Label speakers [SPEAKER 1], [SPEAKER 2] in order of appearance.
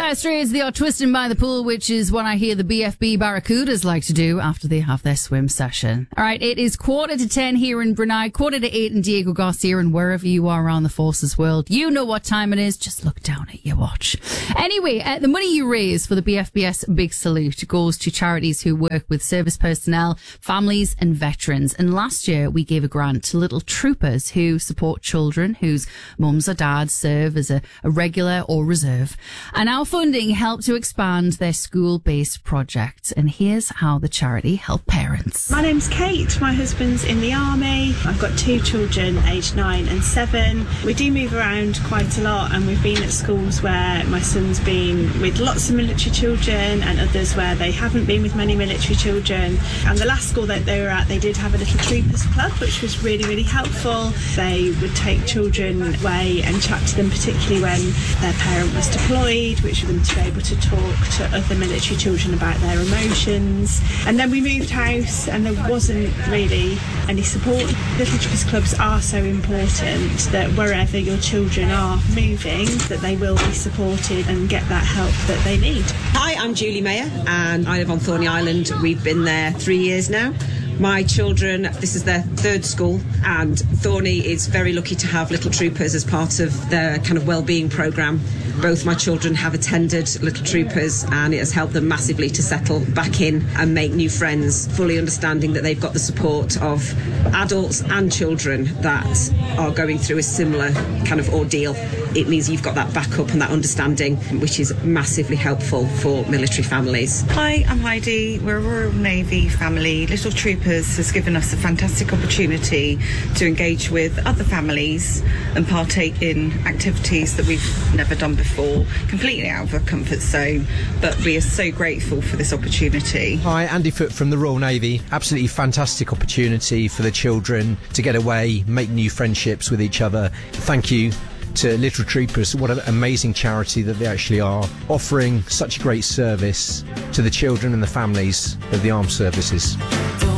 [SPEAKER 1] Dire Straits, they are twisting by the pool, which is what I hear the BFB Barracudas like to do after they have their swim session. All right, it is 9:45 here in Brunei, 7:45 in Diego Garcia, and wherever you are around the Forces world, you know what time it is. Just look down at your watch. Anyway, the money you raise for the BFBS Big Salute goes to charities who work with service personnel, families and veterans. And last year we gave a grant to Little Troopers who support children whose mums or dads serve as a regular or reserve. And our funding helped to expand their school-based projects. And here's how the charity helped parents.
[SPEAKER 2] My name's Kate. My husband's in the army. I've got 2 children, aged 9 and 7. We do move around quite a lot, and we've been at schools where my son's been with lots of military children and others where they haven't been with many military children. And the last school that they were at, they did have a Little Troopers club, which was really, really helpful. They would take children away and chat to them, particularly when their parent was deployed, which for them to be able to talk to other military children about their emotions. And then we moved house and there wasn't really any support. Little Troopers clubs are so important that wherever your children are moving, that they will be supported and get that help that they need.
[SPEAKER 3] Hi, I'm Julie Mayer and I live on Thorney Island. We've been there 3 years now. My children, this is their 3rd school, and Thorney is very lucky to have Little Troopers as part of their kind of wellbeing programme. Both my children have attended Little Troopers and it has helped them massively to settle back in and make new friends, fully understanding that they've got the support of adults and children that are going through a similar kind of ordeal. It means you've got that backup and that understanding, which is massively helpful for military families.
[SPEAKER 4] Hi, I'm Heidi. We're a Royal Navy family. Little Troopers has given us a fantastic opportunity to engage with other families and partake in activities that we've never done before, completely out of our comfort zone, but we are so grateful for this opportunity.
[SPEAKER 5] Hi, Andy Foote from the Royal Navy. Absolutely fantastic opportunity for the children to get away, make new friendships with each other. Thank you to Little Troopers. What an amazing charity that they actually are, offering such a great service to the children and the families of the armed services.